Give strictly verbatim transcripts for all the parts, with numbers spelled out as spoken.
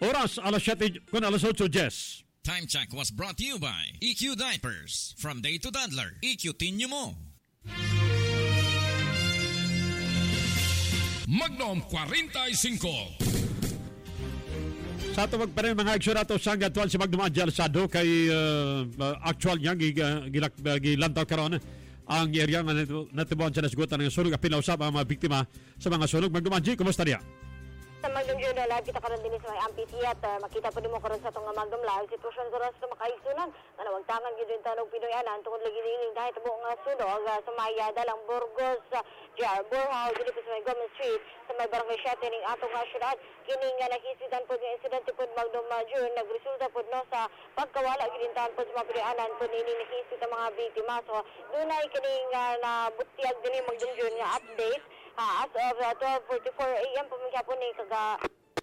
Oras alas siyete kun alas otso, Jess. Time check was brought to you by E Q Diapers. From day to toddler, E Q Tinyo mo. Magnum forty-five. Sa ito magparin mga aksyon nato sa gatuan si Magnum Angie Alsado kay uh, actual niya gilantaw karon ang area nga natubuan sa nasgutan ng sunog at pinausap ang mga biktima sa mga sunog. Magnum Angie, kumusta niya? Sa Magnum Journal Live, kita karon din sa may amphitheater. Makita po din mo karon sa itong Magnum Live. Sitwasyon karon sa makaigsunan. Nga nawagtangan yun din tanog Pinoyanan. Tungkol lagi din dahil ito nga sunog uh, sa Maya, Dalang Burgos, uh, J R Borhaw, dili po sa may Gomez Street, sa may Barangay Siete ning atong nga syudad. Kini nga nakisidan po ng insidente po Magnum uh, June. Nagresulta po no sa pagkawala gilintahan po sa mga Pinoyanan po nini nakisit ang mga biktima. So, doon ay kining uh, nabutiag din yung Magnum June nga update. Uh, as of uh, twelve forty-four a m pumikya po ni kaga,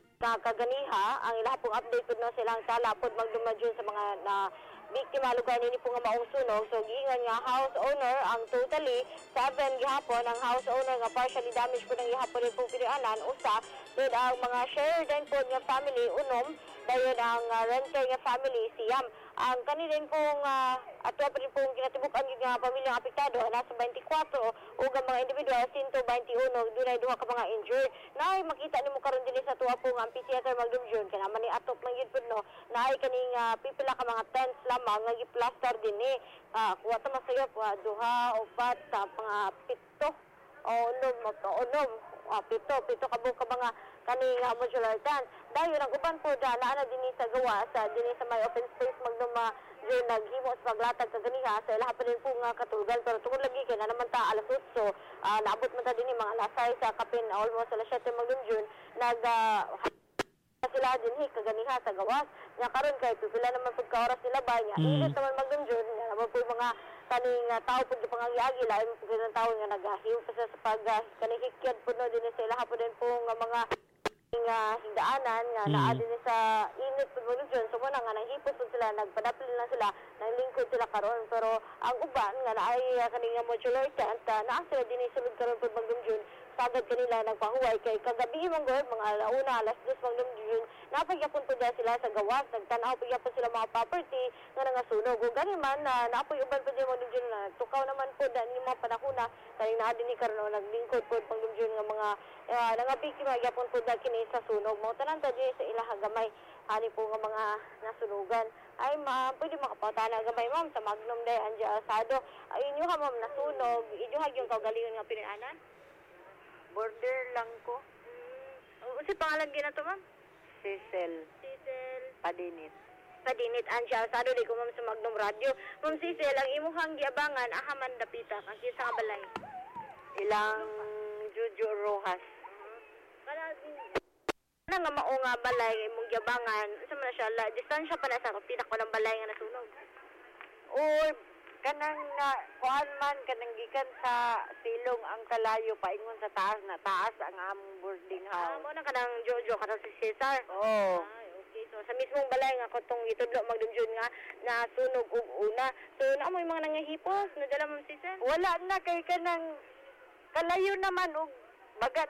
kaganiha ang ilahapong update po no silang sala po magdumadyon sa mga na biktima lugar nini po nga maong sunog. So giingon nga house owner ang totally seven gihapon ang house owner nga partially damaged po ng gihapon rin pong pinianan usa dahil ang mga share din po nga family unom dayon ang uh, renter nga family siyam. Ang kanilang pong uh, ato pa rin pong kinatibukan yung uh, pamilyang apektado nasa twenty-four o ang mga individual one twenty-one dunay duha ka mga injured. Naay makita nimo karon dinhi sa tuwa pong amphitheater Magnum June kana man ni atop man gid pud no naay kaning uh, pipila ka mga tents lamang nga gi-plaster dinhi. Uh, kuha ta masayop uh, duha upat sa mga pito o unom o unom uh, pito pito ka ka mga kaning uh, modular tent. Dayon ang uban po da naa na dinhi sa gawa sa dinhi sa may open space Magnum June naghimo sa paglatag sa ganiha sa ilaha pa din po nga katugal pero tungod lagi kay na naman ta alas eight so uh, naabot man ta dinhi mga alas sais sa kapin almost alas siyete Magnum June nag uh, sila dinhi kaganiha sa gawas nya karon kay pipila naman pud ka oras nila bay nya mm. Init naman Magnum June nya naman po mga kaning uh, tao pud pangyayagi lain po ng tao nga nagahiw pa sa pag uh, kanihikyad pud no dinhi sa ilaha pa din po nga mga nga higdaanan nga mm. naa din sa init pud Magnum June so muna nga nanghipos pud sila nagpadapil na sila nanglingkod sila karon pero ang uban nga naay uh, kaning modular tent uh, naa sila dinhi sulod karon pud Magnum June sagad kanila nagpahuway kay kagabi mong gawin mga alauna alas dos Magnum June napagyapon po dyan sila sa gawas nagtanaw po yapon sila mga property nga nangasunog kung gani man na uh, naapoy uban po dyan Magnum June na tukaw naman po dyan yung mga panahuna kaning naa din ni karon naglingkod po Magnum June nga mga uh, nangabiktima yapon po dyan kini sa sunog mo tanan ta dyan sa ilaha gamay ani po nga mga nasunugan ay ma pwede makapatana gamay ma'am sa Magnum Day Angie Alsado ay inyo ha ma'am nasunog inyo ha yung kaugalingon nga pinanan. Border lang ko. Mm. Usi pangalan gina to, ma'am? Cecil. Cecil. Padinit. Padinit, Angie Alsado, di ko ma'am sa Magnum Radio. Ma'am Cecil, ang imuhang giabangan, ahaman dapita, ang kisa nga balay. Ilang Juju Rojas. Uh-huh. Para, na nga mao nga balay, imong giabangan, sa man siya, la, distansya pa na sa pinak walang balay nga nasunog. Oy, kanang na kuan man kanang gikan sa silong ang kalayo paingon sa taas na taas ang among boarding house. Ah, mo na kanang Jojo kada si Cesar. Oo. Ah, okay. So sa mismong balay nga katong itudlo Magnum June nga nasunog og una. So naa mo yung mga nangahipos, nadala mo Cesar? Wala na kay kanang kalayo naman og baga